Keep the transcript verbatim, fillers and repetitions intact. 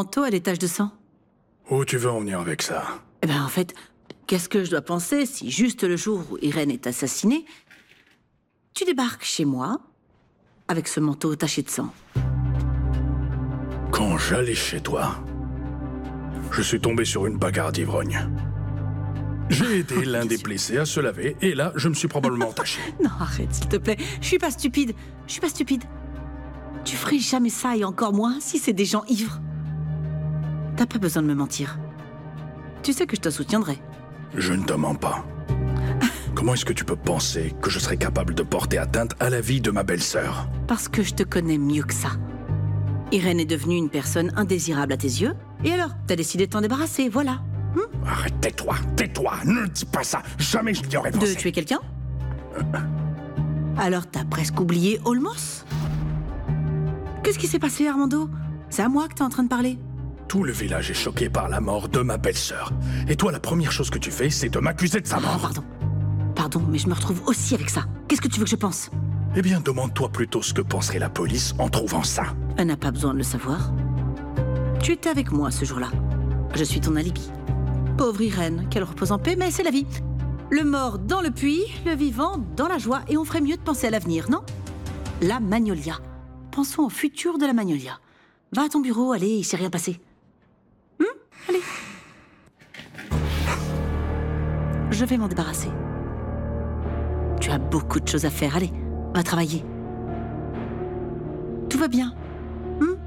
manteau a des taches de sang. Où tu veux en venir avec ça? Eh ben, en fait, qu'est-ce que je dois penser si, juste le jour où Irène est assassinée, tu débarques chez moi avec ce manteau taché de sang? Quand j'allais chez toi, je suis tombé sur une bagarre d'ivrogne. J'ai aidé l'un des blessés à se laver, et là, je me suis probablement entaché. Non, arrête, s'il te plaît. Je suis pas stupide. Je suis pas stupide. Tu ferais jamais ça, et encore moins si c'est des gens ivres. T'as pas besoin de me mentir. Tu sais que je te soutiendrai. Je ne te mens pas. Comment est-ce que tu peux penser que je serais capable de porter atteinte à la vie de ma belle-sœur? Parce que je te connais mieux que ça. Irène est devenue une personne indésirable à tes yeux, et alors, t'as décidé de t'en débarrasser, voilà. Hmm? Arrête, tais-toi, tais-toi, ne dis pas ça. Jamais je n'y aurais pensé. De tuer quelqu'un? Alors t'as presque oublié Olmos? Qu'est-ce qui s'est passé, Armando? C'est à moi que t'es en train de parler. Tout le village est choqué par la mort de ma belle-sœur. Et toi, la première chose que tu fais, c'est de m'accuser de sa mort. Ah, pardon. Pardon, mais je me retrouve aussi avec ça. Qu'est-ce que tu veux que je pense? Eh bien, demande-toi plutôt ce que penserait la police en trouvant ça. Elle n'a pas besoin de le savoir. Tu étais avec moi ce jour-là. Je suis ton alibi. Pauvre Irène, qu'elle repose en paix, mais c'est la vie. Le mort dans le puits, le vivant dans la joie, et on ferait mieux de penser à l'avenir, non? La Magnolia. Pensons au futur de la Magnolia. Va à ton bureau, allez, il s'est rien passé. Hum? Allez. Je vais m'en débarrasser. Tu as beaucoup de choses à faire, allez, va travailler. Tout va bien.